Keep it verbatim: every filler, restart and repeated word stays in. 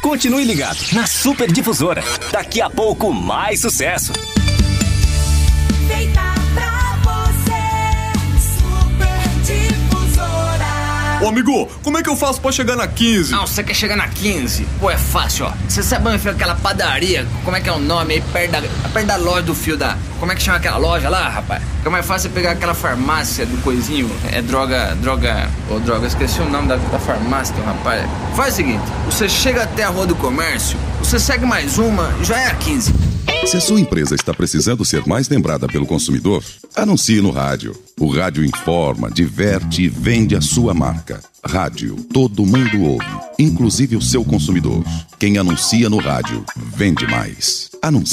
Continue ligado na Super Difusora. Daqui a pouco, mais sucesso. Feita pra você, Super Difusora. Ô amigo, como é que eu faço pra chegar na quinze? Não, você quer chegar na quinze? Pô, é fácil, ó. Você sabe onde fica aquela padaria? Como é que é o nome aí? Perto da, perto da loja do fio da... Como é que chama aquela loja lá, rapaz? Fica mais fácil você pegar aquela farmácia do coisinho. É droga... Droga... Ô, oh, droga, esqueci o nome da, da farmácia, então, rapaz. Faz o seguinte, você chega até a Rua do Comércio, você segue mais uma e já é a quinze. Se a sua empresa está precisando ser mais lembrada pelo consumidor, anuncie no rádio. O rádio informa, diverte e vende a sua marca. Rádio, todo mundo ouve, inclusive o seu consumidor. Quem anuncia no rádio, vende mais. Anuncie.